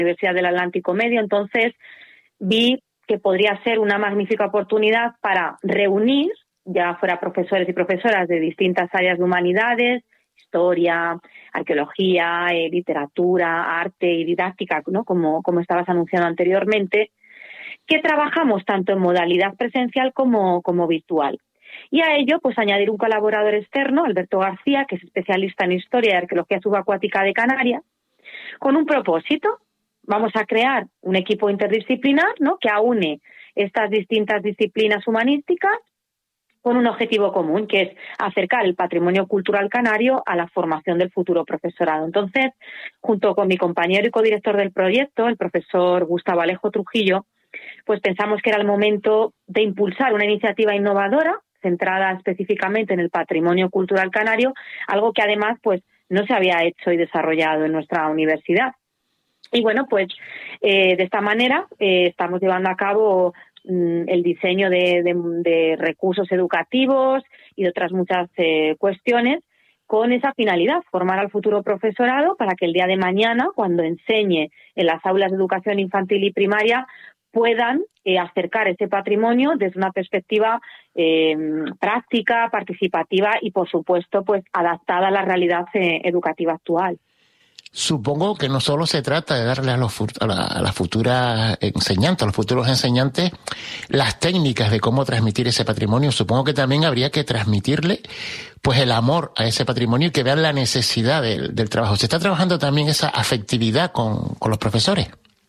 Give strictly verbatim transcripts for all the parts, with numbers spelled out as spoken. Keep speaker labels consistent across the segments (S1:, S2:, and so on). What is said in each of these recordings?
S1: Universidad del Atlántico Medio, entonces vi que podría ser una magnífica oportunidad para reunir, ya fuera profesores y profesoras de distintas áreas de humanidades, historia, arqueología, eh, literatura, arte y didáctica, ¿no? Como, como estabas anunciando anteriormente, que trabajamos tanto en modalidad presencial como, como virtual. Y a ello, pues añadir un colaborador externo, Alberto García, que es especialista en historia y arqueología subacuática de Canarias, con un propósito. Vamos a crear un equipo interdisciplinar, ¿no?, que aúne estas distintas disciplinas humanísticas con un objetivo común, que es acercar el patrimonio cultural canario a la formación del futuro profesorado. Entonces, junto con mi compañero y codirector del proyecto, el profesor Gustavo Alejo Trujillo, pues pensamos que era el momento de impulsar una iniciativa innovadora centrada específicamente en el patrimonio cultural canario, algo que además pues no se había hecho y desarrollado en nuestra universidad. Y bueno, pues eh, de esta manera eh, estamos llevando a cabo el diseño de, de, de recursos educativos y de otras muchas eh, cuestiones con esa finalidad, formar al futuro profesorado para que el día de mañana, cuando enseñe en las aulas de educación infantil y primaria, puedan eh, acercar ese patrimonio desde una perspectiva eh, práctica, participativa y, por supuesto, pues adaptada a la realidad eh, educativa actual.
S2: Supongo que no solo se trata de darle a, los, a, la, a las futuras enseñantes, a los futuros enseñantes, las técnicas de cómo transmitir ese patrimonio. Supongo que también habría que transmitirle pues el amor a ese patrimonio y que vean la necesidad del, del trabajo. ¿Se está trabajando también esa afectividad con, con los profesores?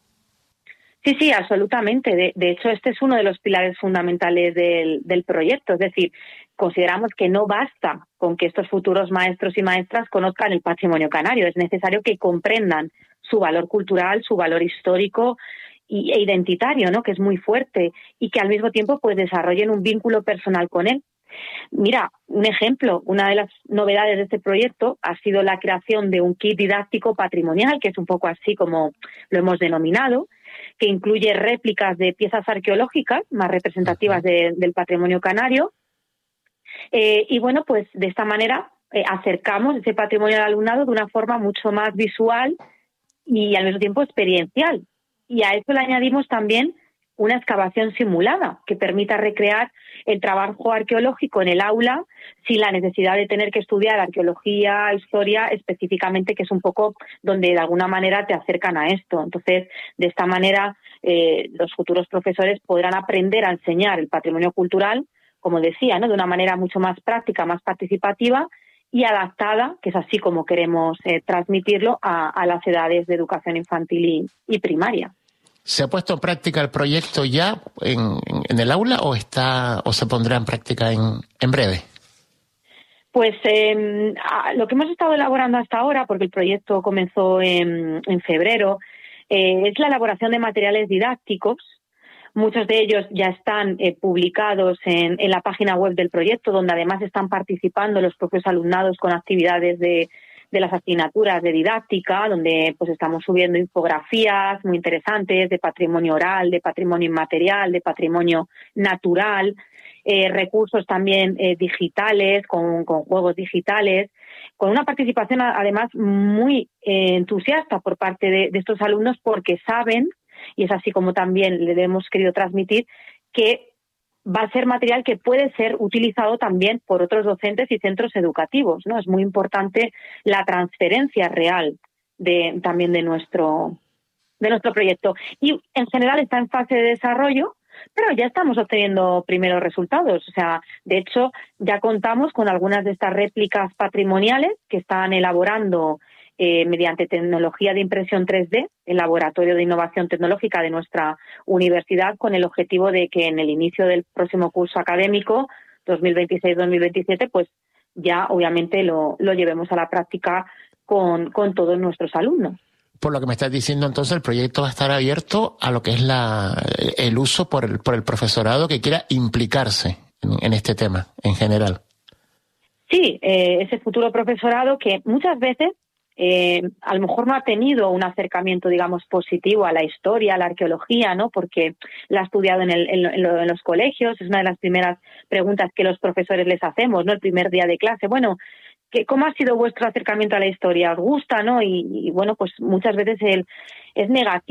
S1: Sí, sí, absolutamente. De, de hecho, este es uno de los pilares fundamentales del, del proyecto. Es decir, consideramos que no basta con que estos futuros maestros y maestras conozcan el patrimonio canario. Es necesario que comprendan su valor cultural, su valor histórico y, e identitario, ¿no?, que es muy fuerte, y que al mismo tiempo pues desarrollen un vínculo personal con él. Mira, un ejemplo, una de las novedades de este proyecto ha sido la creación de un kit didáctico patrimonial, que es un poco así como lo hemos denominado, que incluye réplicas de piezas arqueológicas más representativas de, del patrimonio canario. Eh, y bueno, pues de esta manera eh, acercamos ese patrimonio al alumnado de una forma mucho más visual y al mismo tiempo experiencial. Y a eso le añadimos también una excavación simulada que permita recrear el trabajo arqueológico en el aula sin la necesidad de tener que estudiar arqueología, historia específicamente, que es un poco donde de alguna manera te acercan a esto. Entonces, de esta manera, eh, los futuros profesores podrán aprender a enseñar el patrimonio cultural, como decía, ¿no?, de una manera mucho más práctica, más participativa y adaptada, que es así como queremos eh, transmitirlo a, a las edades de educación infantil y, y primaria.
S2: ¿Se ha puesto en práctica el proyecto ya en, en el aula o está o se pondrá en práctica en, en breve?
S1: Pues eh, lo que hemos estado elaborando hasta ahora, porque el proyecto comenzó en, en febrero, eh, es la elaboración de materiales didácticos. Muchos de ellos ya están eh, publicados en, en la página web del proyecto, donde además están participando los propios alumnados con actividades de, de las asignaturas de didáctica, donde pues estamos subiendo infografías muy interesantes de patrimonio oral, de patrimonio inmaterial, de patrimonio natural, eh, recursos también eh, digitales, con, con juegos digitales, con una participación además muy eh, entusiasta por parte de, de estos alumnos, porque saben, y es así como también le hemos querido transmitir, que va a ser material que puede ser utilizado también por otros docentes y centros educativos, ¿no? Es muy importante la transferencia real de también de nuestro de nuestro proyecto. Y en general está en fase de desarrollo, pero ya estamos obteniendo primeros resultados. O sea, de hecho, ya contamos con algunas de estas réplicas patrimoniales que están elaborando Eh, mediante tecnología de impresión tres D, el Laboratorio de Innovación Tecnológica de nuestra universidad, con el objetivo de que en el inicio del próximo curso académico, dos mil veintiséis dos mil veintisiete, pues ya obviamente lo, lo llevemos a la práctica con, con todos nuestros alumnos.
S2: Por lo que me estás diciendo, entonces, el proyecto va a estar abierto a lo que es la, el uso por el, por el profesorado que quiera implicarse en, en este tema, en general.
S1: Sí, eh, ese futuro profesorado que muchas veces Eh, a lo mejor no ha tenido un acercamiento, digamos, positivo a la historia, a la arqueología, ¿no? Porque la ha estudiado en, el, en, lo, en los colegios. Es una de las primeras preguntas que los profesores les hacemos, ¿no? El primer día de clase. Bueno, que, ¿cómo ha sido vuestro acercamiento a la historia? ¿Os gusta, no? Y, y bueno, pues muchas veces el, es negativo.